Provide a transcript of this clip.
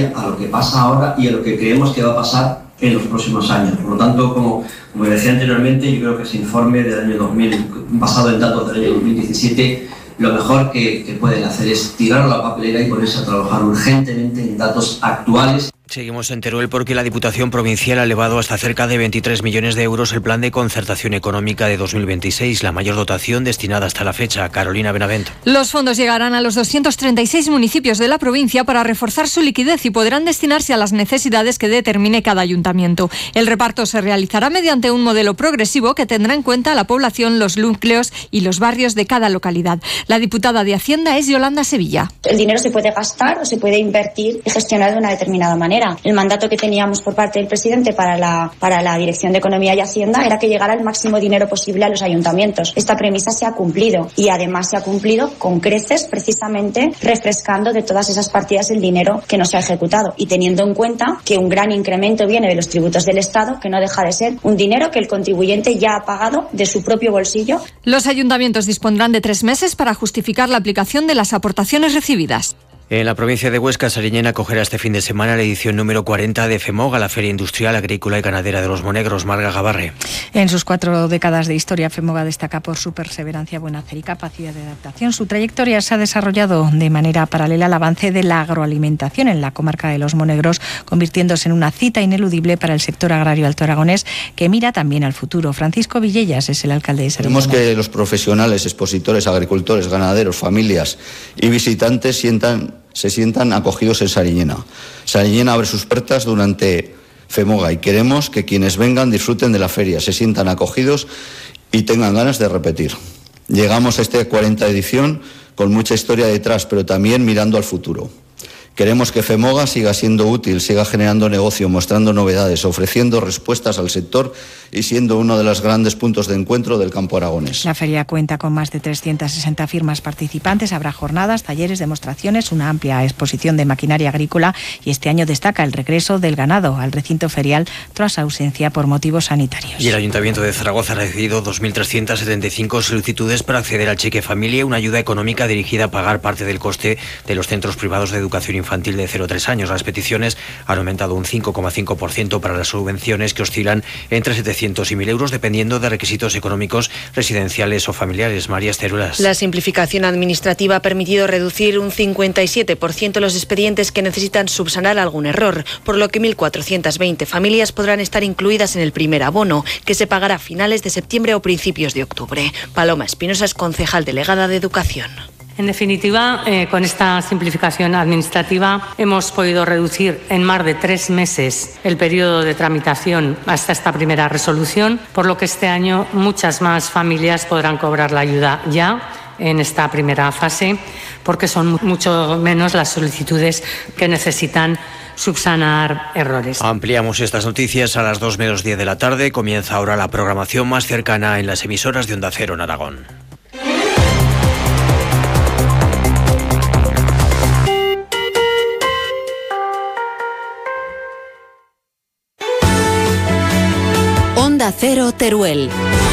pantalla a lo que pasa ahora y a lo que creemos que va a pasar en los próximos años. Por lo tanto, como decía anteriormente, yo creo que ese informe del año 2000, basado en datos del año 2017, lo mejor que pueden hacer es tirar a la papelera y ponerse a trabajar urgentemente en datos actuales. Seguimos en Teruel porque la Diputación Provincial ha elevado hasta cerca de 23 millones de euros el plan de concertación económica de 2026, la mayor dotación destinada hasta la fecha. Carolina Benavent. Los fondos llegarán a los 236 municipios de la provincia para reforzar su liquidez y podrán destinarse a las necesidades que determine cada ayuntamiento. El reparto se realizará mediante un modelo progresivo que tendrá en cuenta la población, los núcleos y los barrios de cada localidad. La diputada de Hacienda es Yolanda Sevilla. El dinero se puede gastar o se puede invertir y gestionar de una determinada manera. El mandato que teníamos por parte del presidente para la Dirección de Economía y Hacienda era que llegara el máximo dinero posible a los ayuntamientos. Esta premisa se ha cumplido y además se ha cumplido con creces, precisamente refrescando de todas esas partidas el dinero que no se ha ejecutado y teniendo en cuenta que un gran incremento viene de los tributos del Estado, que no deja de ser un dinero que el contribuyente ya ha pagado de su propio bolsillo. Los ayuntamientos dispondrán de 3 meses para justificar la aplicación de las aportaciones recibidas. En la provincia de Huesca, Sariñena acogerá este fin de semana la edición número 40 de FEMOGA, la Feria Industrial, Agrícola y Ganadera de los Monegros. Marga Gabarre. En sus 4 décadas de historia, FEMOGA destaca por su perseverancia, buen hacer y capacidad de adaptación. Su trayectoria se ha desarrollado de manera paralela al avance de la agroalimentación en la comarca de los Monegros, convirtiéndose en una cita ineludible para el sector agrario alto aragonés, que mira también al futuro. Francisco Villellas es el alcalde de Sariñena. Queremos que los profesionales, expositores, agricultores, ganaderos, familias y visitantes se sientan acogidos en Sariñena. Sariñena abre sus puertas durante FEMOGA y queremos que quienes vengan disfruten de la feria, se sientan acogidos y tengan ganas de repetir. Llegamos a esta 40 edición con mucha historia detrás, pero también mirando al futuro. Queremos que FEMOGA siga siendo útil, siga generando negocio, mostrando novedades, ofreciendo respuestas al sector y siendo uno de los grandes puntos de encuentro del campo aragonés. La feria cuenta con más de 360 firmas participantes. Habrá jornadas, talleres, demostraciones, una amplia exposición de maquinaria agrícola y este año destaca el regreso del ganado al recinto ferial tras ausencia por motivos sanitarios. Y el Ayuntamiento de Zaragoza ha recibido 2.375 solicitudes para acceder al cheque familia, una ayuda económica dirigida a pagar parte del coste de los centros privados de educación infantil de 0 a 3 años. Las peticiones han aumentado un 5,5% para las subvenciones, que oscilan entre 700 y 1.000 euros dependiendo de requisitos económicos, residenciales o familiares. María Esteruelas. La simplificación administrativa ha permitido reducir un 57% los expedientes que necesitan subsanar algún error, por lo que 1.420 familias podrán estar incluidas en el primer abono, que se pagará a finales de septiembre o principios de octubre. Paloma Espinosa es concejal delegada de Educación. En definitiva, con esta simplificación administrativa hemos podido reducir en más de 3 meses el periodo de tramitación hasta esta primera resolución, por lo que este año muchas más familias podrán cobrar la ayuda ya en esta primera fase, porque son mucho menos las solicitudes que necesitan subsanar errores. Ampliamos estas noticias a las 2:10 de la tarde. Comienza ahora la programación más cercana en las emisoras de Onda Cero en Aragón. Onda Cero Teruel.